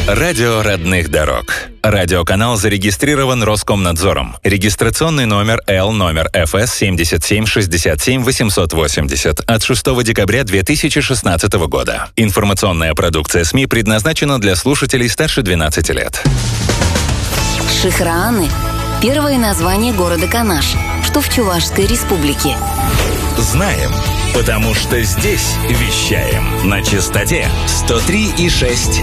Радио родных дорог. Радиоканал зарегистрирован Роскомнадзором. Регистрационный номер ФС 77 880 от 6 декабря 2016 года. Информационная продукция СМИ предназначена для слушателей старше 12 лет. Шихрааны – первое название города Канаш, что в Чувашской республике. Знаем, потому что здесь вещаем на частоте 103,6